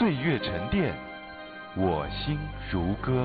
岁月沉淀，我心如歌。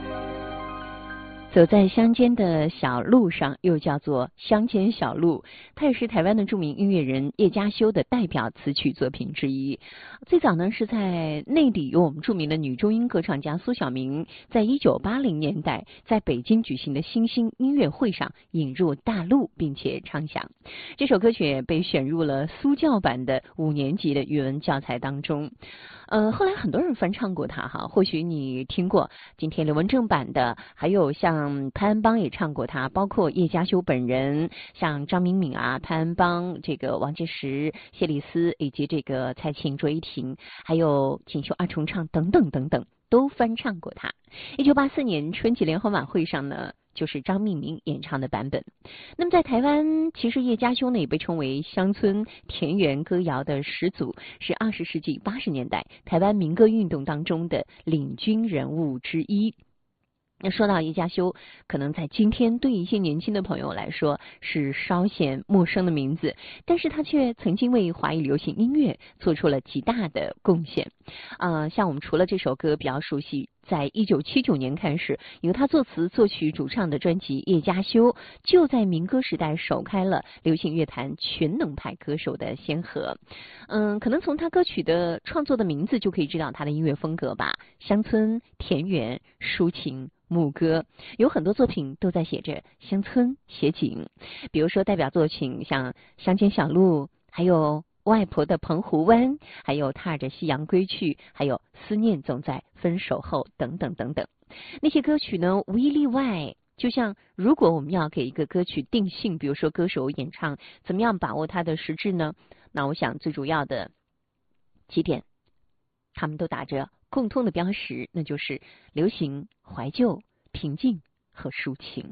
走在乡间的小路上，又叫做乡间小路，它也是台湾的著名音乐人叶嘉修的代表词曲作品之一。最早呢是在内地，由我们著名的女中音歌唱家苏小明在1980年代在北京举行的新兴音乐会上引入大陆，并且唱响。这首歌曲也被选入了苏教版的5年级的语文教材当中。后来很多人翻唱过它哈，或许你听过今天刘文正版的，还有像潘安邦也唱过它，包括叶嘉修本人，像张敏敏啊、潘安邦、这个王杰实、谢丽斯以及这个蔡琴、卓依婷，还有锦绣二重唱等等等等，都翻唱过它。1984年春季联欢晚会上呢，就是张敏敏演唱的版本。那么在台湾，其实叶嘉修呢也被称为乡村田园歌谣的始祖，是20世纪80年代台湾民歌运动当中的领军人物之一。那说到叶嘉修，可能在今天对一些年轻的朋友来说是稍显陌生的名字，但是他却曾经为华语流行音乐做出了极大的贡献。像我们除了这首歌比较熟悉，在1979年开始，由他作词作曲主唱的专辑《叶嘉修》就在民歌时代首开了流行乐坛全能派歌手的先河。可能从他歌曲的创作的名字就可以知道他的音乐风格吧，乡村、田园、抒情、牧歌，有很多作品都在写着乡村写景，比如说代表作品像《乡间小路》，还有外婆的澎湖湾，还有踏着夕阳归去，还有思念总在分手后等等等等。那些歌曲呢，无一例外，就像如果我们要给一个歌曲定性，比如说歌手演唱，怎么样把握它的实质呢？那我想最主要的几点，他们都打着共通的标识，那就是流行、怀旧、平静和抒情。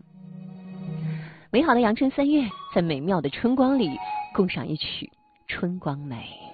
美好的阳春3月，在美妙的春光里共赏一曲《春光美》。